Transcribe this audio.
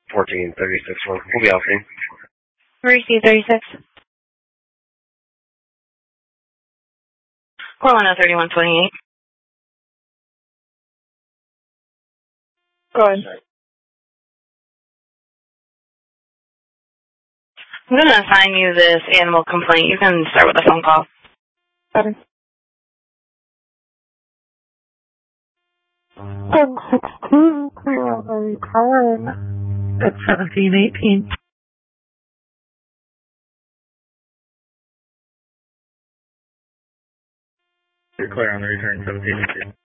1436. We'll be offering. Receive 36. Corona 3128. Go ahead. I'm going to assign you this animal complaint. You can start with a phone call. Better. 1016, clear on the return. It's 1718. You're clear on the return, 1718.